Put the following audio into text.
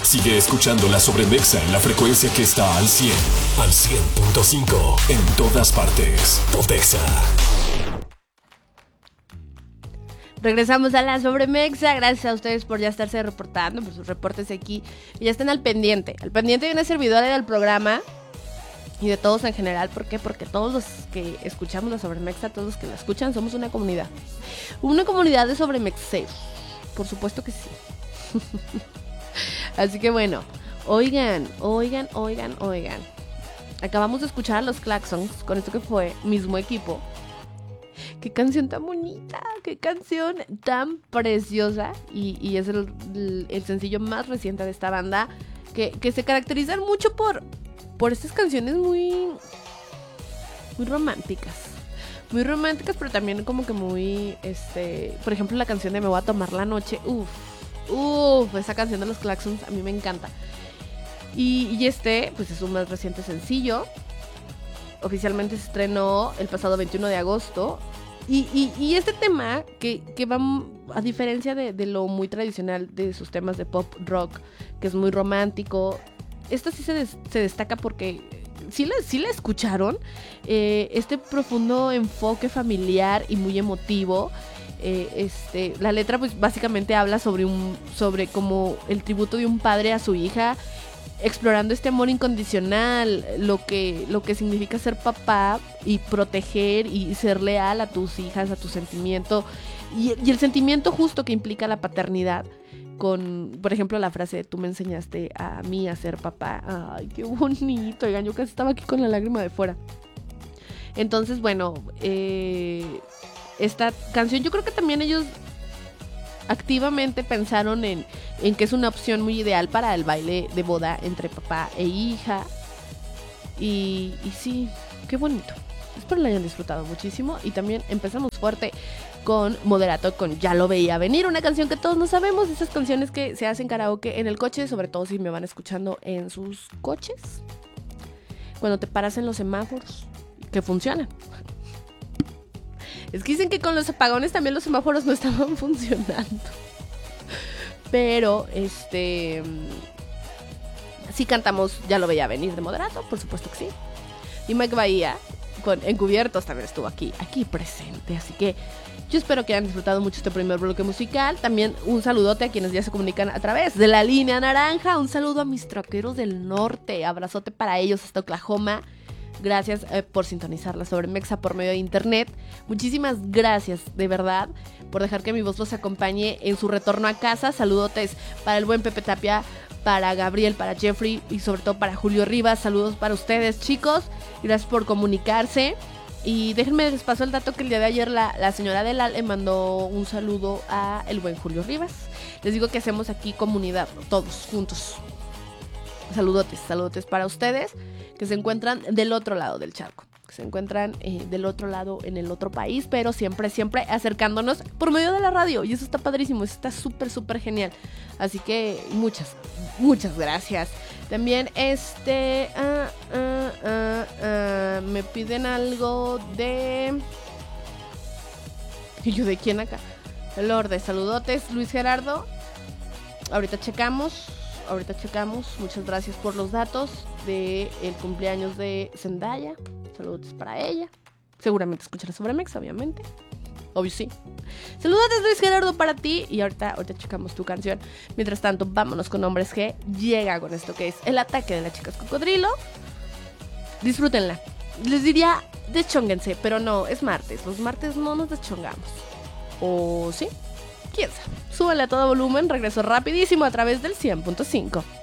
Sigue escuchando La Sobremexa en la frecuencia que está al 100. Al 100.5. En todas partes. Pontexa. Regresamos a La Sobremexa. Gracias a ustedes por ya estarse reportando, por sus reportes aquí. Y ya están al pendiente de una servidora del programa y de todos en general. ¿Por qué? Porque todos los que escuchamos La Sobremexa, todos los que la escuchan, somos una comunidad. Una comunidad de sobremexeros. Por supuesto que sí. Así que bueno, oigan. Acabamos de escuchar a los Claxons con esto que fue Mismo Equipo. Qué canción tan bonita, qué canción tan preciosa. Y es el sencillo más reciente de esta banda, que se caracterizan mucho por estas canciones muy románticas. Muy románticas, pero también como que muy, por ejemplo, la canción de Me voy a tomar la noche. Esa canción de los Claxons a mí me encanta. Y pues es su más reciente sencillo. Oficialmente se estrenó el pasado 21 de agosto. Y este tema, que va a diferencia de lo muy tradicional de sus temas de pop rock, que es muy romántico, esta sí se destaca porque sí la escucharon. Este profundo enfoque familiar y muy emotivo. La letra pues básicamente habla sobre como el tributo de un padre a su hija, explorando este amor incondicional, lo que significa ser papá y proteger y ser leal a tus hijas, a tu sentimiento y el sentimiento justo que implica la paternidad. Con, por ejemplo, la frase de tú me enseñaste a mí a ser papá. Ay, qué bonito. Oigan, yo casi estaba aquí con la lágrima de fuera. Entonces, bueno, esta canción yo creo que también ellos activamente pensaron en que es una opción muy ideal para el baile de boda entre papá e hija. Y sí, qué bonito. Espero la hayan disfrutado muchísimo. Y también empezamos fuerte con Moderato, con Ya lo veía venir, una canción que todos no sabemos, esas canciones que se hacen karaoke en el coche, sobre todo si me van escuchando en sus coches, cuando te paras en los semáforos, que funcionan. Es que dicen que con los apagones también los semáforos no estaban funcionando. Pero, sí cantamos Ya lo veía venir de Moderato, por supuesto que sí. Y Mike Bahía, con Encubiertos, también estuvo aquí presente. Así que yo espero que hayan disfrutado mucho este primer bloque musical. También un saludote a quienes ya se comunican a través de la línea naranja. Un saludo a mis troqueros del norte. Abrazote para ellos hasta Oklahoma. Gracias por sintonizar La Sobremexa por medio de internet. Muchísimas gracias, de verdad, por dejar que mi voz los acompañe en su retorno a casa. Saludotes para el buen Pepe Tapia, para Gabriel, para Jeffrey y sobre todo para Julio Rivas. Saludos para ustedes, chicos. Gracias por comunicarse. Y déjenme les paso el dato que el día de ayer la señora Adela le mandó un saludo a el buen Julio Rivas. Les digo que hacemos aquí comunidad, todos juntos. Saludotes para ustedes que se encuentran del otro lado del charco, que se encuentran del otro lado en el otro país, pero siempre acercándonos por medio de la radio, y eso está padrísimo, eso está súper genial. Así que muchas gracias. También me piden algo de... ¿Y yo de quién acá? Lorde, saludotes, Luis Gerardo. Ahorita checamos. Muchas gracias por los datos del cumpleaños de Zendaya. Saludos para ella. Seguramente escuchará Sobremexa, obviamente. Obvio sí. Saludos Luis Gerardo para ti. Y ahorita checamos tu canción. Mientras tanto, vámonos con Hombres G. Llega con esto que es El ataque de las chicas cocodrilo. Disfrútenla. Les diría deschónguense, pero no, es martes. Los martes no nos deschongamos. ¿O sí? ¿Quién sabe? Súbale a todo volumen, regreso rapidísimo a través del 100.5.